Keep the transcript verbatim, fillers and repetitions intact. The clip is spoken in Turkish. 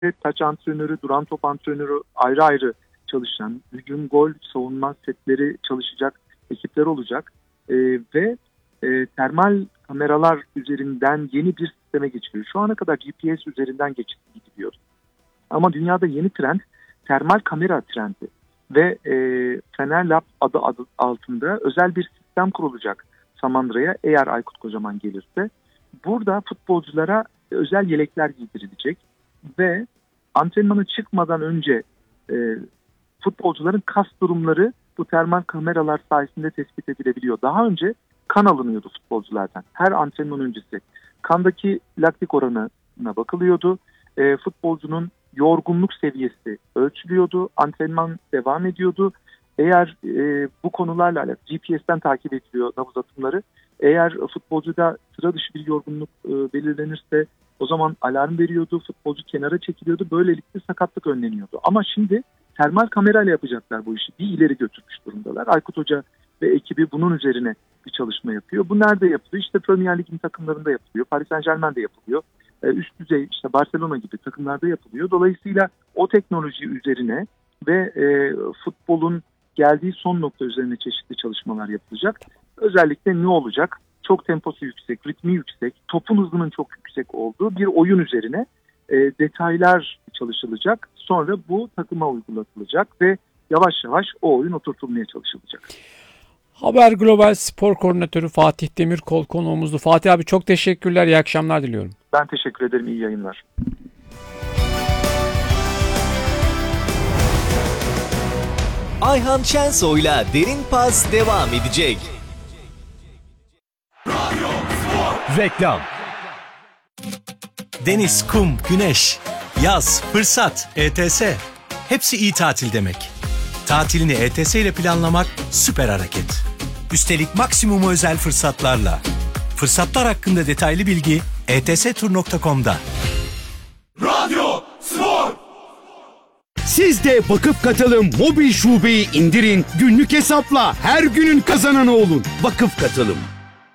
taç antrenörü, duran top antrenörü ayrı ayrı çalışan, hücum, gol, savunma setleri çalışacak ekipler olacak e, ve e, termal kameralar üzerinden yeni bir sisteme geçiliyor. Şu ana kadar G P S üzerinden geçiliyor. Ama dünyada yeni trend termal kamera trendi ve e, Fener Lab adı, adı altında özel bir sistem kurulacak Samandıra'ya eğer Aykut Kocaman gelirse. Burada futbolculara özel yelekler giydirilecek ve antrenmana çıkmadan önce e, futbolcuların kas durumları bu termal kameralar sayesinde tespit edilebiliyor. Daha önce kan alınıyordu futbolculardan. Her antrenman öncesi kandaki laktik oranına bakılıyordu. E, futbolcunun yorgunluk seviyesi ölçülüyordu. Antrenman devam ediyordu. Eğer e, bu konularla alakalı G P S'ten takip ediliyor nabız atımları. Eğer futbolcuda sıra dışı bir yorgunluk e, belirlenirse o zaman alarm veriyordu. Futbolcu kenara çekiliyordu. Böylelikle sakatlık önleniyordu. Ama şimdi termal kamerayla yapacaklar bu işi. Bir ileri götürmüş durumdalar. Aykut Hoca ve ekibi bunun üzerine bir çalışma yapıyor. Bu nerede yapılıyor? İşte Premier Lig'in takımlarında yapılıyor. Paris Saint-Germain'de yapılıyor. Ee, üst düzey işte Barcelona gibi takımlarda yapılıyor. Dolayısıyla o teknoloji üzerine ve e, futbolun geldiği son nokta üzerine çeşitli çalışmalar yapılacak. Özellikle ne olacak? Çok temposu yüksek, ritmi yüksek, topun hızının çok yüksek olduğu bir oyun üzerine e, detaylar çalışılacak. Sonra bu takıma uygulatılacak ve yavaş yavaş o oyun oturtulmaya çalışılacak. Haber Global Spor Koordinatörü Fatih Demirkol konuğumuzdu. Fatih abi çok teşekkürler, iyi akşamlar diliyorum. Ben teşekkür ederim, iyi yayınlar. Ayhan Şensoy'la Derin Pas devam edecek. Reklam. Deniz, kum, güneş, yaz, fırsat, E T S. Hepsi iyi tatil demek. Tatilini E T S ile planlamak süper hareket. Üstelik maksimum özel fırsatlarla. Fırsatlar hakkında detaylı bilgi e t s tur nokta com'da. Radyo Spor. Siz de Vakıf Katılım mobil şubeyi indirin, günlük hesapla her günün kazananı olun. Vakıf Katılım.